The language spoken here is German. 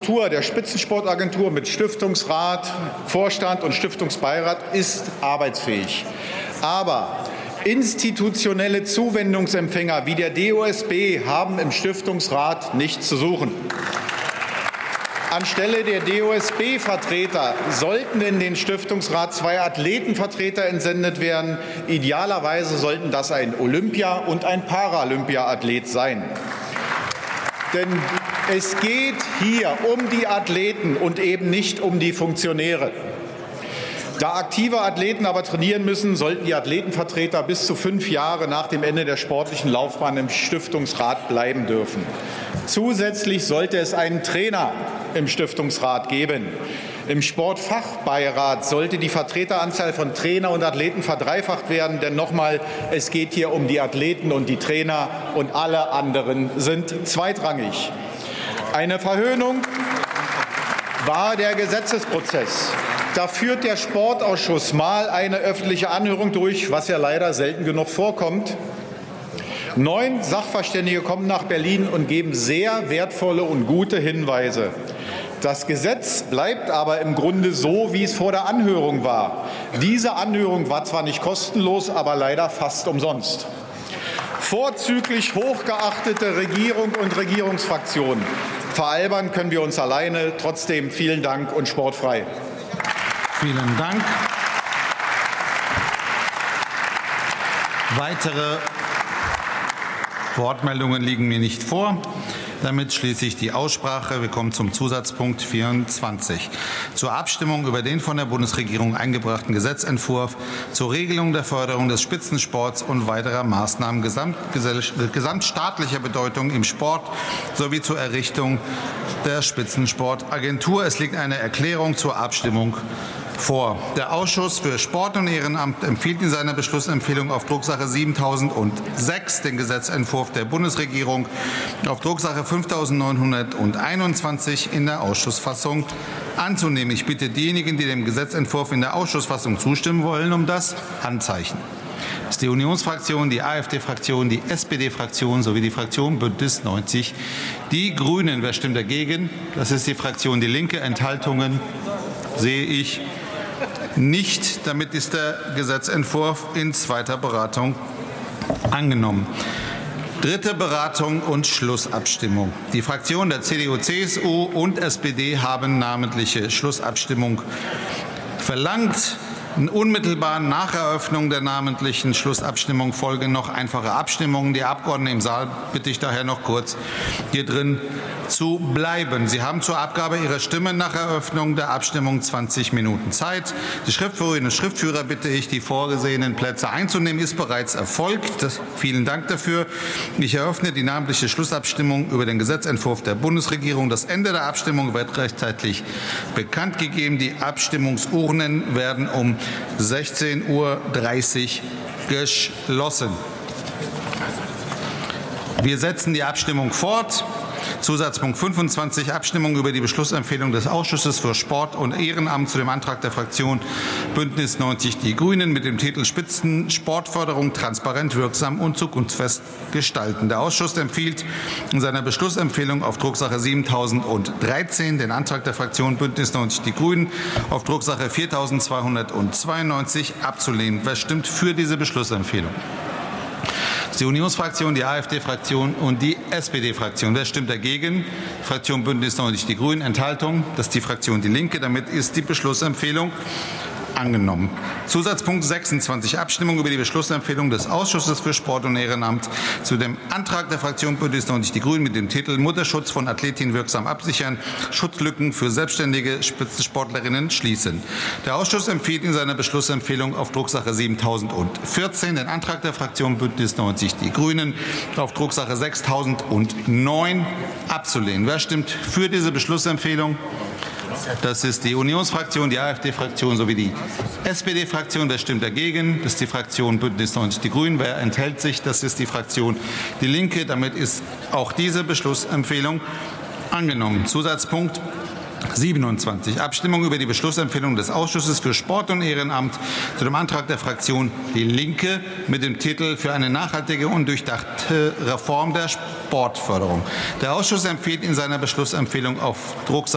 Struktur der Spitzensportagentur mit Stiftungsrat, Vorstand und Stiftungsbeirat ist arbeitsfähig. Aber institutionelle Zuwendungsempfänger wie der DOSB haben im Stiftungsrat nichts zu suchen. Anstelle der DOSB-Vertreter sollten in den Stiftungsrat 2 Athletenvertreter entsendet werden. Idealerweise sollten das ein Olympia- und ein Paralympia-Athlet sein. Denn es geht hier um die Athleten und eben nicht um die Funktionäre. Da aktive Athleten aber trainieren müssen, sollten die Athletenvertreter bis zu 5 Jahre nach dem Ende der sportlichen Laufbahn im Stiftungsrat bleiben dürfen. Zusätzlich sollte es einen Trainer im Stiftungsrat geben. Im Sportfachbeirat sollte die Vertreteranzahl von Trainer und Athleten verdreifacht werden. Denn nochmal, es geht hier um die Athleten und die Trainer und alle anderen sind zweitrangig. Eine Verhöhnung war der Gesetzesprozess. Da führt der Sportausschuss mal eine öffentliche Anhörung durch, was ja leider selten genug vorkommt. 9 Sachverständige kommen nach Berlin und geben sehr wertvolle und gute Hinweise. Das Gesetz bleibt aber im Grunde so, wie es vor der Anhörung war. Diese Anhörung war zwar nicht kostenlos, aber leider fast umsonst. Vorzüglich hochgeachtete Regierung und Regierungsfraktionen. Veralbern können wir uns alleine. Trotzdem vielen Dank und sportfrei. Vielen Dank. Weitere Wortmeldungen liegen mir nicht vor. Damit schließe ich die Aussprache. Wir kommen zum Zusatzpunkt 24. Zur Abstimmung über den von der Bundesregierung eingebrachten Gesetzentwurf zur Regelung der Förderung des Spitzensports und weiterer Maßnahmen gesamtstaatlicher Bedeutung im Sport sowie zur Errichtung der Spitzensportagentur. Es liegt eine Erklärung zur Abstimmung vor. Der Ausschuss für Sport und Ehrenamt empfiehlt in seiner Beschlussempfehlung auf Drucksache 7006 den Gesetzentwurf der Bundesregierung auf Drucksache 5921 in der Ausschussfassung anzunehmen. Ich bitte diejenigen, die dem Gesetzentwurf in der Ausschussfassung zustimmen wollen, um das Handzeichen. Das ist die Unionsfraktion, die AfD-Fraktion, die SPD-Fraktion sowie die Fraktion Bündnis 90 Die Grünen. Wer stimmt dagegen? Das ist die Fraktion Die Linke. Enthaltungen sehe ich nicht. Damit ist der Gesetzentwurf in zweiter Beratung angenommen. Dritte Beratung und Schlussabstimmung. Die Fraktionen der CDU, CSU und SPD haben namentliche Schlussabstimmung verlangt. Unmittelbar nach Eröffnung der namentlichen Schlussabstimmung folgen noch einfache Abstimmungen. Die Abgeordneten im Saal bitte ich daher noch kurz hier drin zu bleiben. Sie haben zur Abgabe Ihrer Stimme nach Eröffnung der Abstimmung 20 Minuten Zeit. Die Schriftführerinnen und Schriftführer bitte ich, die vorgesehenen Plätze einzunehmen. Ist bereits erfolgt. Vielen Dank dafür. Ich eröffne die namentliche Schlussabstimmung über den Gesetzentwurf der Bundesregierung. Das Ende der Abstimmung wird rechtzeitig bekannt gegeben. Die Abstimmungsurnen werden um 16:30 Uhr geschlossen. Wir setzen die Abstimmung fort. Zusatzpunkt 25, Abstimmung über die Beschlussempfehlung des Ausschusses für Sport und Ehrenamt zu dem Antrag der Fraktion Bündnis 90 Die Grünen mit dem Titel Spitzensportförderung transparent, wirksam und zukunftsfest gestalten. Der Ausschuss empfiehlt in seiner Beschlussempfehlung auf Drucksache 7013 den Antrag der Fraktion Bündnis 90 Die Grünen auf Drucksache 4292 abzulehnen. Wer stimmt für diese Beschlussempfehlung? Die Unionsfraktion, die AfD-Fraktion und die SPD-Fraktion. Wer stimmt dagegen? Fraktion Bündnis 90 Die Grünen. Enthaltung? Das ist die Fraktion Die Linke. Damit ist die Beschlussempfehlung angenommen. Zusatzpunkt 26. Abstimmung über die Beschlussempfehlung des Ausschusses für Sport und Ehrenamt zu dem Antrag der Fraktion Bündnis 90 Die Grünen mit dem Titel Mutterschutz von Athletinnen wirksam absichern, Schutzlücken für selbstständige Spitzensportlerinnen schließen. Der Ausschuss empfiehlt in seiner Beschlussempfehlung auf Drucksache 7014 den Antrag der Fraktion Bündnis 90 Die Grünen auf Drucksache 6009 abzulehnen. Wer stimmt für diese Beschlussempfehlung? Das ist die Unionsfraktion, die AfD-Fraktion sowie die SPD-Fraktion. Wer stimmt dagegen? Das ist die Fraktion Bündnis 90 Die Grünen. Wer enthält sich? Das ist die Fraktion Die Linke. Damit ist auch diese Beschlussempfehlung angenommen. Zusatzpunkt 27. Abstimmung über die Beschlussempfehlung des Ausschusses für Sport und Ehrenamt zu dem Antrag der Fraktion Die Linke mit dem Titel für eine nachhaltige und durchdachte Reform der Sportförderung. Der Ausschuss empfiehlt in seiner Beschlussempfehlung auf Drucksache